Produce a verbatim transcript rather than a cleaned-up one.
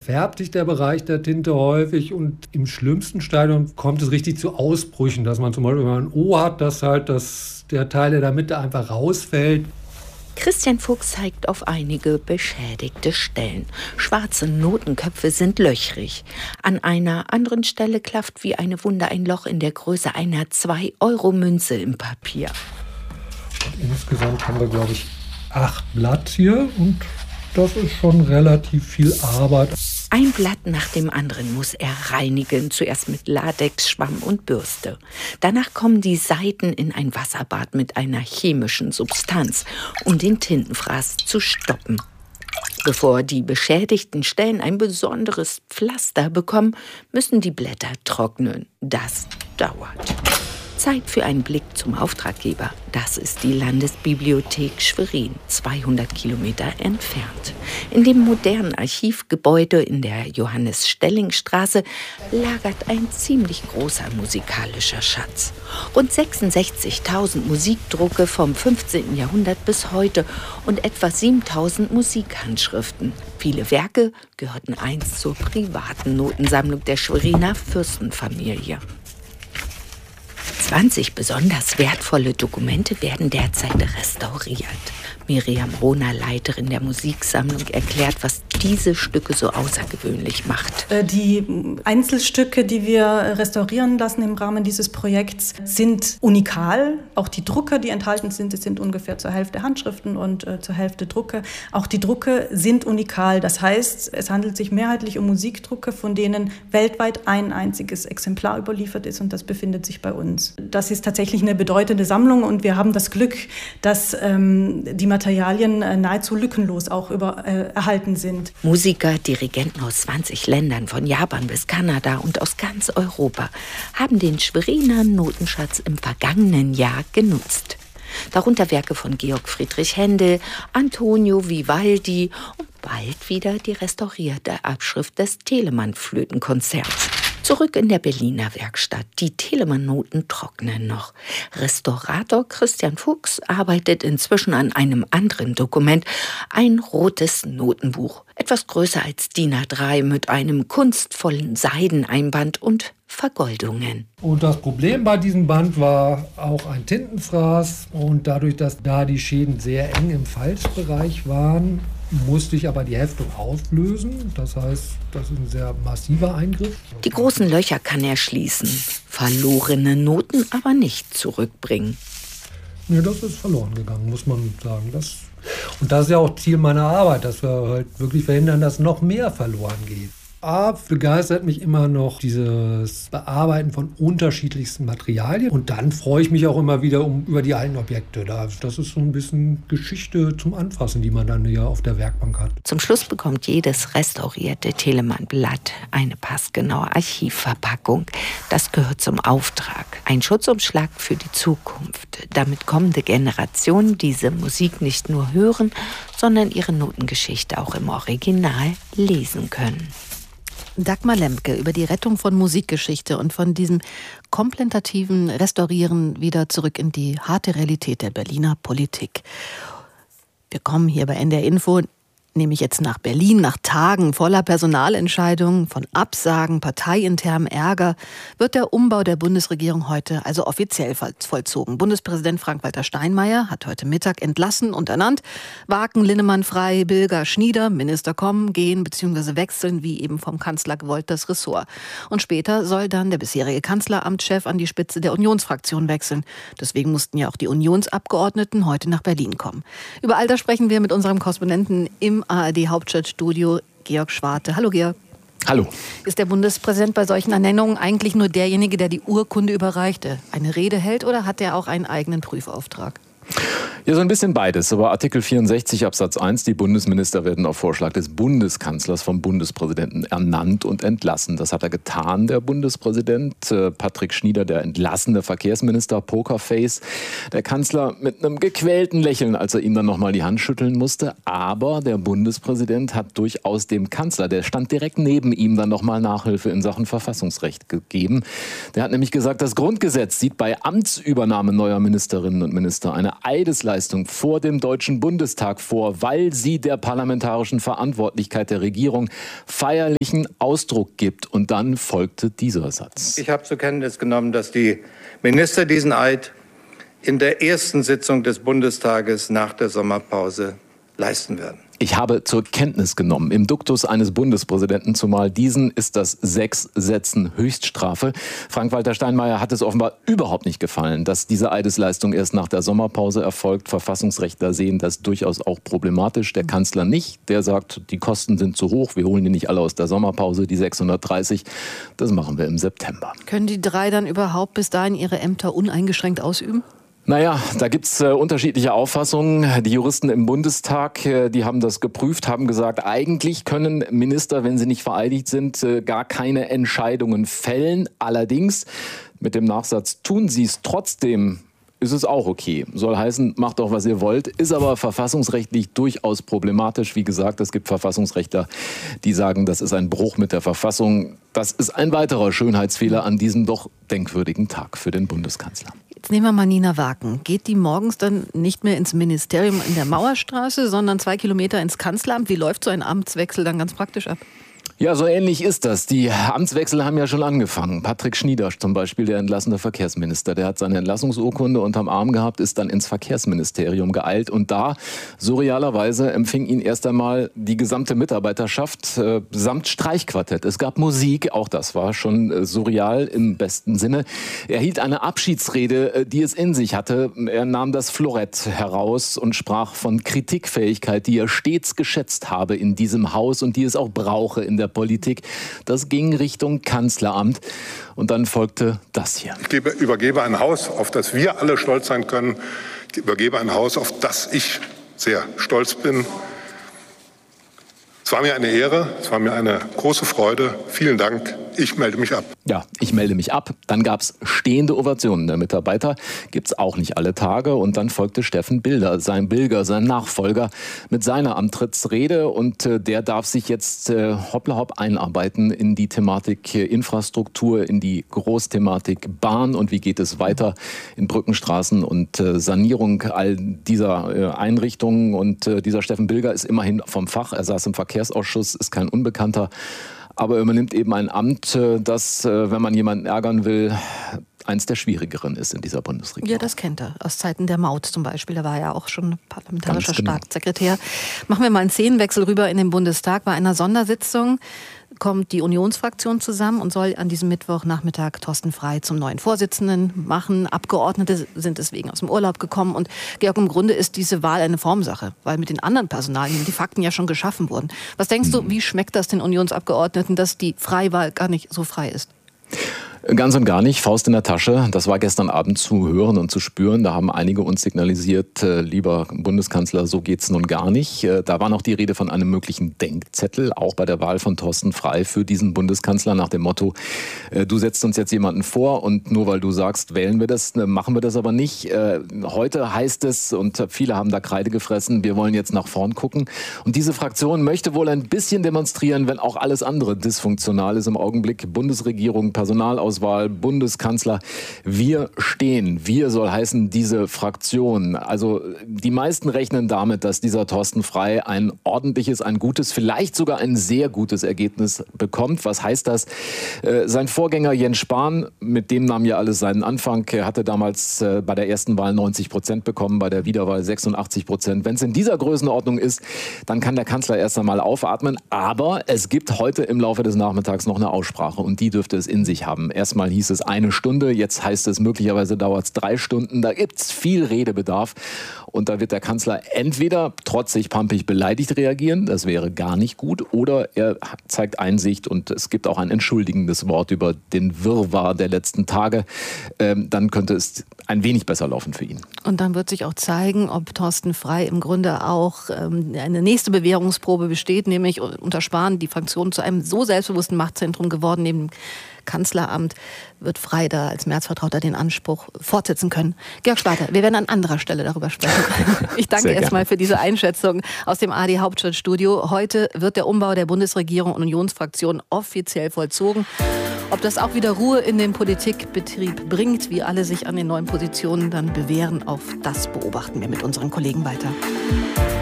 verfärbt sich der Bereich der Tinte häufig und im schlimmsten Stadium kommt es richtig zu Ausbrüchen, dass man zum Beispiel, wenn man ein O hat, dass halt das, der Teil in der Mitte einfach rausfällt. Christian Fuchs zeigt auf einige beschädigte Stellen. Schwarze Notenköpfe sind löchrig. An einer anderen Stelle klafft wie eine Wunde ein Loch in der Größe einer zwei Euro Münze im Papier. Und insgesamt haben wir, glaube ich, acht Blatt hier und das ist schon relativ viel Arbeit. Ein Blatt nach dem anderen muss er reinigen, zuerst mit Latex, Schwamm und Bürste. Danach kommen die Seiten in ein Wasserbad mit einer chemischen Substanz, um den Tintenfraß zu stoppen. Bevor die beschädigten Stellen ein besonderes Pflaster bekommen, müssen die Blätter trocknen. Das dauert. Zeit für einen Blick zum Auftraggeber. Das ist die Landesbibliothek Schwerin, zweihundert Kilometer entfernt. In dem modernen Archivgebäude in der Johannes-Stelling-Straße lagert ein ziemlich großer musikalischer Schatz. Rund sechsundsechzigtausend Musikdrucke vom fünfzehnten Jahrhundert bis heute und etwa siebentausend Musikhandschriften. Viele Werke gehörten einst zur privaten Notensammlung der Schweriner Fürstenfamilie. zwanzig besonders wertvolle Dokumente werden derzeit restauriert. Miriam Rohner, Leiterin der Musiksammlung, erklärt, was diese Stücke so außergewöhnlich macht. Die Einzelstücke, die wir restaurieren lassen im Rahmen dieses Projekts, sind unikal. Auch die Drucke, die enthalten sind, das sind ungefähr zur Hälfte Handschriften und äh, zur Hälfte Drucke. Auch die Drucke sind unikal. Das heißt, es handelt sich mehrheitlich um Musikdrucke, von denen weltweit ein einziges Exemplar überliefert ist und das befindet sich bei uns. Das ist tatsächlich eine bedeutende Sammlung und wir haben das Glück, dass ähm, die Materialien äh, nahezu lückenlos auch über, äh, erhalten sind. Musiker, Dirigenten aus zwanzig Ländern, von Japan bis Kanada und aus ganz Europa, haben den Schweriner Notenschatz im vergangenen Jahr genutzt. Darunter Werke von Georg Friedrich Händel, Antonio Vivaldi und bald wieder die restaurierte Abschrift des Telemann-Flötenkonzerts. Zurück in der Berliner Werkstatt. Die Telemann-Noten trocknen noch. Restaurator Christian Fuchs arbeitet inzwischen an einem anderen Dokument. Ein rotes Notenbuch. Etwas größer als D I N A drei mit einem kunstvollen Seideneinband und Vergoldungen. Und das Problem bei diesem Band war auch ein Tintenfraß. Und dadurch, dass da die Schäden sehr eng im Falzbereich waren, musste ich aber die Heftung auflösen. Das heißt, das ist ein sehr massiver Eingriff. Die großen Löcher kann er schließen, verlorene Noten aber nicht zurückbringen. Nee, das ist verloren gegangen, muss man sagen. Das, und das ist ja auch Ziel meiner Arbeit, dass wir halt wirklich verhindern, dass noch mehr verloren geht. A, begeistert mich immer noch dieses Bearbeiten von unterschiedlichsten Materialien. Und dann freue ich mich auch immer wieder um, über die alten Objekte. Das ist so ein bisschen Geschichte zum Anfassen, die man dann ja auf der Werkbank hat. Zum Schluss bekommt jedes restaurierte Telemann-Blatt eine passgenaue Archivverpackung. Das gehört zum Auftrag. Ein Schutzumschlag für die Zukunft, damit kommende Generationen diese Musik nicht nur hören, sondern ihre Notengeschichte auch im Original lesen können. Dagmar Lemke über die Rettung von Musikgeschichte und von diesem komplementativen Restaurieren wieder zurück in die harte Realität der Berliner Politik. Wir kommen hier bei N D R Info nämlich jetzt nach Berlin, nach Tagen voller Personalentscheidungen, von Absagen, parteiinternem Ärger, wird der Umbau der Bundesregierung heute also offiziell vollzogen. Bundespräsident Frank-Walter Steinmeier hat heute Mittag entlassen und ernannt. Waken, Linnemann, Frey, Bilger, Schnieder, Minister kommen, gehen bzw. wechseln, wie eben vom Kanzler gewollt, das Ressort. Und später soll dann der bisherige Kanzleramtschef an die Spitze der Unionsfraktion wechseln. Deswegen mussten ja auch die Unionsabgeordneten heute nach Berlin kommen. Über all das sprechen wir mit unserem Korrespondenten im A R D-Hauptstadtstudio, Georg Schwarte. Hallo Georg. Hallo. Ist der Bundespräsident bei solchen Ernennungen eigentlich nur derjenige, der die Urkunde überreicht, der eine Rede hält, oder hat er auch einen eigenen Prüfauftrag? Ja, so ein bisschen beides. Aber Artikel vierundsechzig Absatz eins, die Bundesminister werden auf Vorschlag des Bundeskanzlers vom Bundespräsidenten ernannt und entlassen. Das hat er getan, der Bundespräsident. Patrick Schnieder, der entlassene Verkehrsminister, Pokerface. Der Kanzler mit einem gequälten Lächeln, als er ihm dann nochmal die Hand schütteln musste. Aber der Bundespräsident hat durchaus dem Kanzler, der stand direkt neben ihm, dann nochmal Nachhilfe in Sachen Verfassungsrecht gegeben. Der hat nämlich gesagt, das Grundgesetz sieht bei Amtsübernahme neuer Ministerinnen und Minister eine Eideslast Dienstleistung vor dem Deutschen Bundestag vor, weil sie der parlamentarischen Verantwortlichkeit der Regierung feierlichen Ausdruck gibt. Und dann folgte dieser Satz. Ich habe zur Kenntnis genommen, dass die Minister diesen Eid in der ersten Sitzung des Bundestages nach der Sommerpause leisten werden. Ich habe zur Kenntnis genommen, im Duktus eines Bundespräsidenten, zumal diesen ist das sechs Sätzen Höchststrafe. Frank-Walter Steinmeier hat es offenbar überhaupt nicht gefallen, dass diese Eidesleistung erst nach der Sommerpause erfolgt. Verfassungsrechtler sehen das durchaus auch problematisch. Der Kanzler nicht. Der sagt, die Kosten sind zu hoch. Wir holen die nicht alle aus der Sommerpause, die sechshundertdreißig. Das machen wir im September. Können die drei dann überhaupt bis dahin ihre Ämter uneingeschränkt ausüben? Naja, da gibt's äh, unterschiedliche Auffassungen. Die Juristen im Bundestag, äh, die haben das geprüft, haben gesagt, eigentlich können Minister, wenn sie nicht vereidigt sind, äh, gar keine Entscheidungen fällen. Allerdings, mit dem Nachsatz, tun sie es trotzdem, ist es auch okay. Soll heißen, macht doch, was ihr wollt, ist aber verfassungsrechtlich durchaus problematisch. Wie gesagt, es gibt Verfassungsrechtler, die sagen, das ist ein Bruch mit der Verfassung. Das ist ein weiterer Schönheitsfehler an diesem doch denkwürdigen Tag für den Bundeskanzler. Jetzt nehmen wir mal Nina Waken. Geht die morgens dann nicht mehr ins Ministerium in der Mauerstraße, sondern zwei Kilometer ins Kanzleramt? Wie läuft so ein Amtswechsel dann ganz praktisch ab? Ja, so ähnlich ist das. Die Amtswechsel haben ja schon angefangen. Patrick Schniedersch zum Beispiel, der entlassene Verkehrsminister, der hat seine Entlassungsurkunde unterm Arm gehabt, ist dann ins Verkehrsministerium geeilt und da, surrealerweise, empfing ihn erst einmal die gesamte Mitarbeiterschaft äh, samt Streichquartett. Es gab Musik, auch das war schon äh, surreal im besten Sinne. Er hielt eine Abschiedsrede, äh, die es in sich hatte. Er nahm das Florett heraus und sprach von Kritikfähigkeit, die er stets geschätzt habe in diesem Haus und die es auch brauche in der Politik. Das ging Richtung Kanzleramt und dann folgte das hier. Ich gebe, übergebe ein Haus, auf das wir alle stolz sein können. Ich übergebe ein Haus, auf das ich sehr stolz bin. Es war mir eine Ehre, es war mir eine große Freude. Vielen Dank. Ich melde mich ab. Ja, ich melde mich ab. Dann gab es stehende Ovationen der Mitarbeiter. Gibt es auch nicht alle Tage. Und dann folgte Steffen Bilder, sein Bilger, sein Nachfolger, mit seiner Antrittsrede. Und äh, der darf sich jetzt äh, hoppla hopp einarbeiten in die Thematik äh, Infrastruktur, in die Großthematik Bahn. Und wie geht es weiter in Brückenstraßen und äh, Sanierung all dieser äh, Einrichtungen. Und äh, dieser Steffen Bilger ist immerhin vom Fach. Er saß im Verkehrsausschuss, ist kein Unbekannter. Aber er übernimmt eben ein Amt, das, wenn man jemanden ärgern will, eins der schwierigeren ist in dieser Bundesregierung. Ja, das kennt er. Aus Zeiten der Maut zum Beispiel. Da war er ja auch schon parlamentarischer Ganz genau. Staatssekretär. Machen wir mal einen Szenenwechsel rüber in den Bundestag. Bei einer Sondersitzung kommt die Unionsfraktion zusammen und soll an diesem Mittwochnachmittag Thorsten Frey zum neuen Vorsitzenden machen. Abgeordnete sind deswegen aus dem Urlaub gekommen. Und Georg, im Grunde ist diese Wahl eine Formsache, weil mit den anderen Personalien die Fakten ja schon geschaffen wurden. Was denkst du, wie schmeckt das den Unionsabgeordneten, dass die Freiwahl gar nicht so frei ist? Ganz und gar nicht, Faust in der Tasche. Das war gestern Abend zu hören und zu spüren. Da haben einige uns signalisiert, äh, lieber Bundeskanzler, so geht's nun gar nicht. Äh, da war noch die Rede von einem möglichen Denkzettel, auch bei der Wahl von Thorsten Frey für diesen Bundeskanzler nach dem Motto, äh, du setzt uns jetzt jemanden vor und nur weil du sagst, wählen wir das, äh, machen wir das aber nicht. Äh, heute heißt es, und viele haben da Kreide gefressen, wir wollen jetzt nach vorn gucken. Und diese Fraktion möchte wohl ein bisschen demonstrieren, wenn auch alles andere dysfunktional ist im Augenblick. Bundesregierung, Personalauswahl, Bundeskanzler. Wir stehen. Wir soll heißen diese Fraktion. Also die meisten rechnen damit, dass dieser Thorsten Frey ein ordentliches, ein gutes, vielleicht sogar ein sehr gutes Ergebnis bekommt. Was heißt das? Äh, sein Vorgänger Jens Spahn, mit dem nahm ja alles seinen Anfang. Er hatte damals äh, bei der ersten Wahl neunzig Prozent bekommen, bei der Wiederwahl sechsundachtzig Prozent. Wenn es in dieser Größenordnung ist, dann kann der Kanzler erst einmal aufatmen. Aber es gibt heute im Laufe des Nachmittags noch eine Aussprache und die dürfte es in sich haben. Erstmal hieß es eine Stunde, jetzt heißt es möglicherweise dauert es drei Stunden. Da gibt es viel Redebedarf und da wird der Kanzler entweder trotzig, pampig, beleidigt reagieren, das wäre gar nicht gut, oder er zeigt Einsicht und es gibt auch ein entschuldigendes Wort über den Wirrwarr der letzten Tage. Ähm, dann könnte es ein wenig besser laufen für ihn. Und dann wird sich auch zeigen, ob Thorsten Frey im Grunde auch ähm, eine nächste Bewährungsprobe besteht, nämlich unter Spahn die Fraktion zu einem so selbstbewussten Machtzentrum geworden, neben dem Kanzleramt, wird Frey da als Märzvertrauter den Anspruch fortsetzen können. Georg Schwarter, wir werden an anderer Stelle darüber sprechen. Ich danke erstmal für diese Einschätzung aus dem A R D Hauptstadtstudio. Heute wird der Umbau der Bundesregierung und Unionsfraktion offiziell vollzogen. Ob das auch wieder Ruhe in den Politikbetrieb bringt, wie alle sich an den neuen Positionen dann bewähren, auf das beobachten wir mit unseren Kollegen weiter.